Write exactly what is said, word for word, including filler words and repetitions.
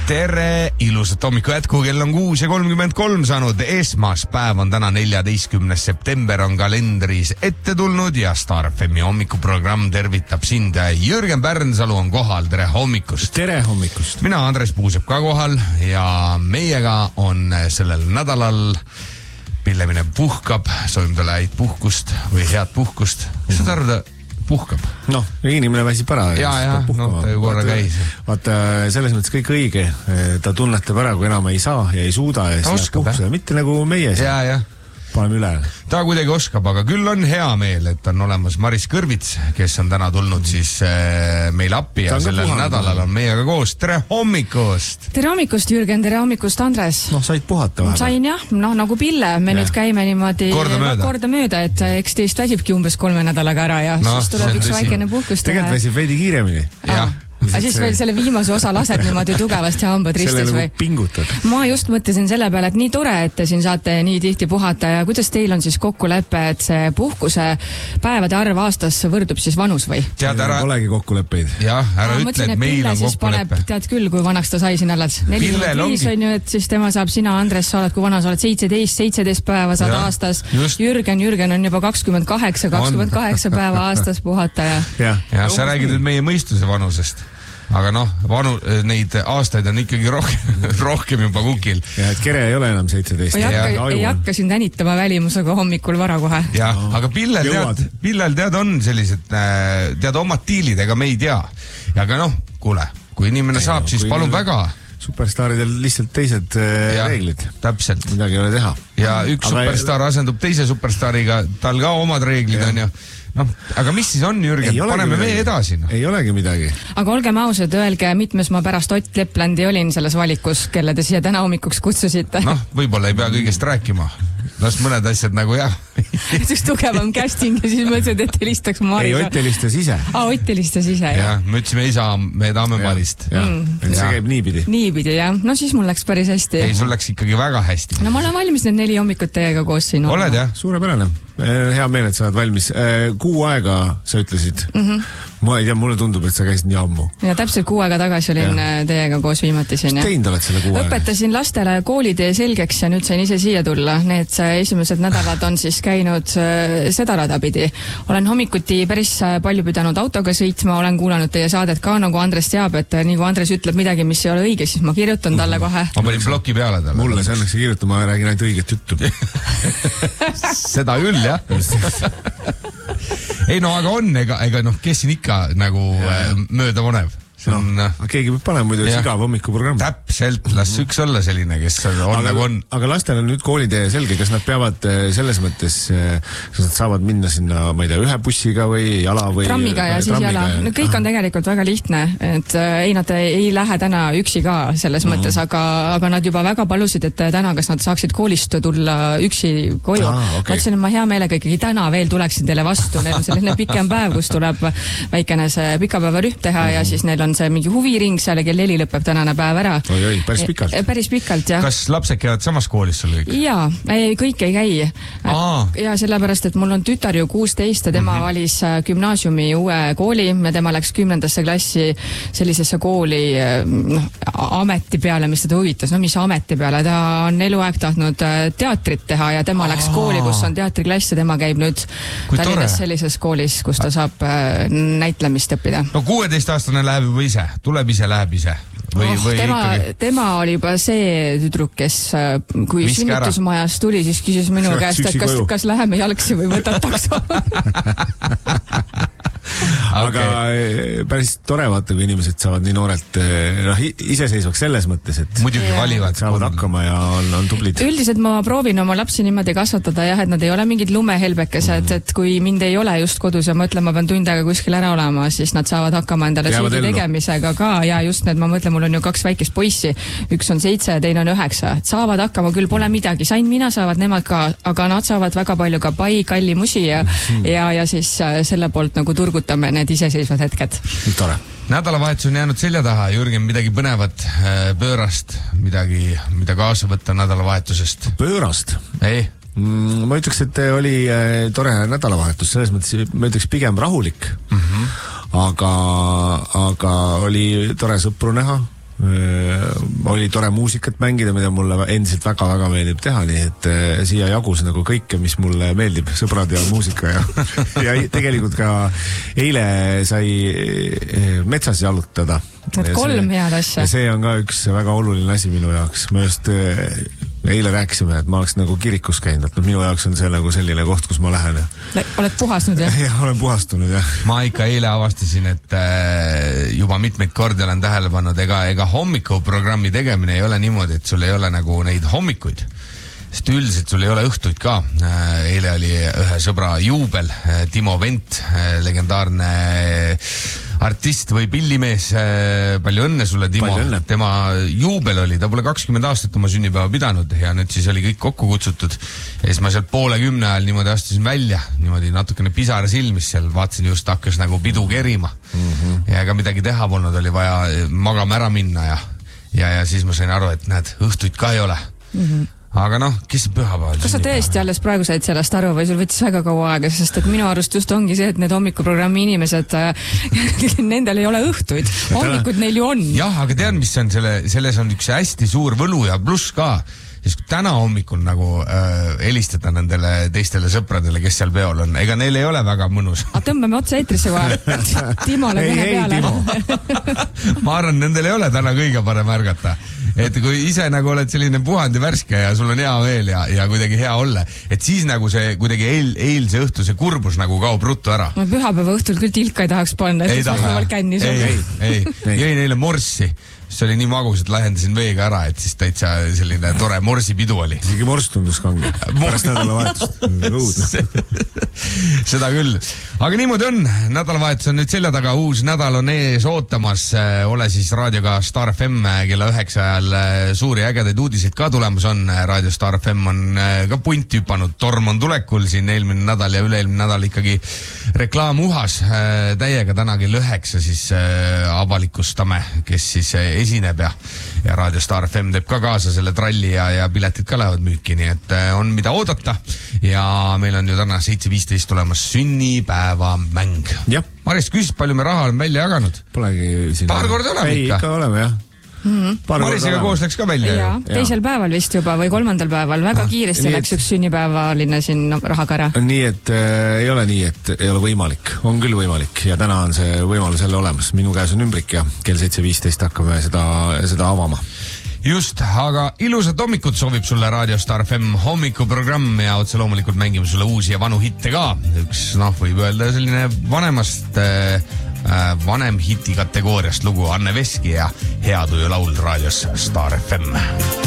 Tere, ilusat hommiku jätku, kell on kuus ja kolmkümmend kolm saanud. Esmaspäev on täna neljateistkümnes september, on kalendris ette tulnud ja Star F M-i hommikuprogramm tervitab sind. Jürgen Pärnsalu on kohal, tere hommikust. Tere hommikust. Mina, Andres Puusep ka kohal ja meiega on sellel nädalal Pillemine puhkab, soovime talle häid puhkust või head puhkust. Mis sa tarvida puhkab? Noh, inimene väsib ära. Ja, ja, no ta ju korra käis. Vaata, selles mõttes kõik õige. Ta tunnetab ära, kui enam ei saa ja ei suuda ja siis läheb puhkusele. Mitte nagu meie siin. Ja, ja. Paneme üle. Ta kuidagi oskab, aga küll on hea meel, et on olemas Maris Kõrvits, kes on täna tulnud siis äh, meil appi ja sellel nädalal on meiega koos. Tere hommikust! Tere hommikust, Jürgen, tere hommikust, Andres! Noh, said puhata vahepeal? Sain jah, noh nagu Pille, me ja. nüüd käime niimoodi korda mööda, korda mööda et eks teist väsibki umbes kolme nädalaga ära ja no, siis tuleb üks väikene puhkust. Tegelikult väsib veidi kiiremini. Jah. Aga siis veel selle viimase osa lased niimoodi tugevasti hambad ristis või? Pingutad. Ma just mõtlesin selle peale, et nii tore, et te siin saate nii tihti puhata ja kuidas teil on siis kokkulepe, et see puhkuse päevade arv aastas võrdub siis vanus või? Tead ära... Polegi kokkuleppeid. Jah, ära Aa, ütle, et meil on kokkulepe. Tead küll, kui vanaks ta sai siin alles. nelikümmend viis on ju, et siis tema saab, sina, Andres, sa oled, kui vana sa oled, seitseteist, seitseteist päeva saad ja, aastas. Just. Jürgen, Jürgen on juba kakskümmend kaheksa, kakskümmend kaheksa päeva aastas puhata ja... Ja, ja sa räägid nüüd meie mõistuse vanusest. Aga noh, vanu, neid aastaid on ikkagi rohkem, rohkem juba kukil. Ja, et kere ei ole enam seitseteist. Ei hakka, ei hakka siin tänitama välimusega hommikul vara kohe. Jah, no, aga Pillel tead, Pillel tead on sellised, tead omad tiilid, ega me ei tea. Ja aga noh, kuule, kui inimene ei, saab, no, siis palun väga. Superstaaridel lihtsalt teised ja, reeglid. Täpselt. Midagi ei ole teha. Ja üks aga superstaar asendub teise superstaariga, tal ka omad reeglid ja. On ju. No, aga mis siis on, Jürgen? Paneme meie edasi. No. Ei olegi midagi. Aga olge ausad, öelge, mitmes ma pärast Ott Leplandi olin selles valikus, kelle te siia täna hommikuks kutsusite. Noh, võib-olla ei pea kõigest rääkima. Las mõned asjad nagu jah. Üks tugevam casting ja siis mõtlesid, et helistaks Marisa. Ei, Ott helistas ise. Aa, Ott helistas ise, jah. Ja, me ütlesime, ei saa, me tahame Marist. Mm. See käib niipidi. Niipidi, jah. No siis mul läks päris hästi. Ei, sul läks ikkagi väga hästi. No ma olen valmis need neli hommikut teiega koos siin. Oled, jah? Suurepärane. Hea meel, et sa oled valmis. Kuu aega sa ütlesid. Mm-hmm. Ma ei tea, mulle tundub, et sa käisid nii ammu. Ja täpselt kuu aega tagasi olin ja. Teiega koos viimati siin. Mis teinud oled selle kuu aega? Õpetasin lastele koolitee selgeks ja nüüd sain ise siia tulla. Need esimesed nädalad on siis käinud seda rada pidi. Olen hommikuti päris palju pidanud autoga sõitma, olen kuulanud teie saadet ka, nagu Andres teab, et nii kui Andres ütleb midagi, mis ei ole õige, siis ma kirjutan talle kohe. Ma panin bloki peale talle. Mulle see õnneks ei kirjuta, ma räägin ainult õiget juttu. Seda küll, jah. Ei no, aga on, ega, ega noh, kes siin ikka nagu ja, ja. Mööda vonev. No, on, keegi peab panema muidu sigav hommikuprogramm. Täpselt, las üks olla selline, kes on aga, nagu on. Aga lastel on nüüd koolitee selge, kas nad peavad selles mõttes, kas nad saavad minna sinna, ma ei tea, ühe bussiga või jala või... Trammiga ja siis jala. No, kõik on tegelikult väga lihtne, et ei, nad ei lähe täna üksi ka selles uh-huh. mõttes, aga, aga nad juba väga palusid, et täna, kas nad saaksid koolist tulla üksi koju. Ah, okay. Mõtlesin, et ma hea meelega ikkagi täna veel tuleksin teile vastu. Neil on selline pikem päev, kus tuleb väikene see pikapäevarühm teha uh-huh. ja siis neil on see mingi huviring seal ja kell neli lõpeb tänane päev ära. Oi, oi, päris pikalt. Päris pikalt, jah. Kas lapsed käivad samas koolis sul kõik? Jaa, ei, kõik ei käi. Aa. Ja sellepärast, et mul on tütar ju kuusteist ja tema mm-hmm. valis gümnaasiumi uue kooli ja tema läks kümnendasse klassi sellisesse kooli no, ameti peale, mis teda huvitas. No mis ameti peale? Ta on eluaeg tahtnud teatrit teha ja tema Aa. läks kooli, kus on teatriklass ja tema käib nüüd Tallinnas sellises koolis, kus ta saab näitlemist õppida. No kuueteistaastane läheb juba ise, tuleb ise, läheb ise. Või, oh, või tema, ikkagi... tema oli juba see tüdruk, kes kui Miski sünnitusmajas tuli, siis küsis minu käest, et kas, kas läheme jalgsi või võtad takso. Aga okay. Päris tore vaata, kui inimesed saavad nii noorelt noh, iseseisvaks selles mõttes, et muidugi ja. Valivad saavad hakkama ja on, on tublid. Üldiselt ma proovin oma lapsi niimoodi kasvatada jah, et nad ei ole mingid lumehelbekesed, mm. et kui mind ei ole just kodus ja ma ütlen, ma pean tund aega kuskil ära olema, siis nad saavad hakkama endale sõidi tegemisega ka ja just need, ma mõtlen, mul on ju kaks väikest poissi, üks on seitse ja teine on üheksa, et saavad hakkama küll, pole midagi, sain mina, saavad nemad ka, aga nad saavad väga palju ka pai, kallimusi ja, mm. ja, ja siis selle poolt nagu turgutame need iseseisvad hetked. Tore. Nädalavahetus on jäänud selja taha, Jürgen, midagi põnevat, pöörast, midagi, mida kaasa võtta nädalavahetusest. Pöörast? Ei. Mm, ma ütleks, et oli tore nädalavahetus, selles mõttes ma ütleks pigem rahulik, mm-hmm. aga, aga oli tore sõpru näha, oli tore muusikat mängida, mida mulle endiselt väga-väga meeldib teha, nii et siia jagus nagu kõike, mis mulle meeldib, sõbrad ja muusika ja, ja tegelikult ka eile sai metsas jalutada. Need kolm head asja. Ja see on ka üks väga oluline asi minu jaoks. Ma just eile rääkisime, et ma oleks nagu kirikus käinud, et minu jaoks on see nagu selline koht, kus ma lähen. Oled puhastunud, jah? Jah, olen puhastunud, jah. Ma ikka eile avastasin, et juba mitmeid kordi olen tähele pannud, ega, ega hommikuprogrammi tegemine ei ole niimoodi, et sul ei ole nagu neid hommikuid. Sest üldiselt sul ei ole õhtuid ka. Eile oli ühe sõbra juubel, Timo Vent, legendaarne artist või pillimees. Palju õnne sulle, Timo. Tema juubel oli, ta pole kakskümmend aastat oma sünnipäeva pidanud ja nüüd siis oli kõik kokku kutsutud. Ja siis ma seal poole kümne ajal niimoodi astusin välja, niimoodi natukene pisara silmis seal, vaatasin just hakkas nagu pidu kerima. Mm-hmm. Ja ega midagi teha polnud, oli vaja magama ära minna ja, ja, ja siis ma sain aru, et näed, õhtuid ka ei ole. Mm-hmm. Aga noh, kes pühapäeval? Kas sa tõesti alles praegu said sellest aru või sul võttis väga kaua aega, sest et minu arust just ongi see, et need hommikuprogrammi inimesed, nendel ei ole õhtuid. Hommikud neil ju on. Jah, aga tead, mis on selle, selles on üks hästi suur võlu ja pluss ka. Siis kui täna hommikul nagu äh, helistada nendele teistele sõpradele, kes seal peol on, ega neil ei ole väga mõnus. A tõmbame otsa eetrisse kohe. Timole kõne peale. Ma arvan, nendel ei ole täna kõige parem ärgata. Et kui ise nagu oled selline puhand ja värske ja sul on hea veel ja, ja kuidagi hea olla, et siis nagu see kuidagi eil, eilse õhtu see kurbus nagu kaob ruttu ära. Ma pühapäeva õhtul küll tilka ei tahaks panna, et taha. Kännis ei, ei, ei, ei, jõi neile morssi. See oli nii magus, et lahendasin veega ära, et siis täitsa selline tore morsipidu oli. Isegi mors tundus kange. Pärast nädalavahetust. Seda küll. Aga niimoodi on. Nädalavahetus on nüüd selja taga. Uus nädal on ees ootamas. Ole siis raadioga Star F M kella üheksa ajal suuri ägedaid uudiseid ka tulemus on. Raadio Star F M on ka punt hüpanud. Torm on tulekul siin eelmine nädal ja üleelmine nädal ikkagi reklaam uhas täiega täna kell üheksa siis avalikustame, kes siis esineb ja, ja Raadio Star F M teeb ka kaasa selle tralli ja, ja piletid ka lähevad müüki, nii et on mida oodata ja meil on ju täna seitse viisteist tulemas sünnipäeva mäng. Maris küsis, palju me raha oleme välja jaganud? Polegi sinna. Paar korda oleme ei, ikka. ikka oleme, jah. Mm-hmm. Marisiga koos läks ka välja ja, ju. Teisel ja. päeval vist juba või kolmandal päeval. Väga kiiresti nii, läks et... üks sünnipäevaline siin rahaga ära. Nii, et äh, ei ole nii, et ei ole võimalik. On küll võimalik ja täna on see võimalus jälle olemas. Minu käes on ümbrik ja kell seitse viisteist hakkame seda, seda avama. Just, aga ilusat hommikut soovib sulle Raadio Star F M hommikuprogramm ja otse loomulikult mängime sulle uusi ja vanu hitte ka. Üks, noh, võib öelda selline vanemast äh, vanem hiti kategooriast lugu Anne Veski ja Hea tuju laul raadios Star F M.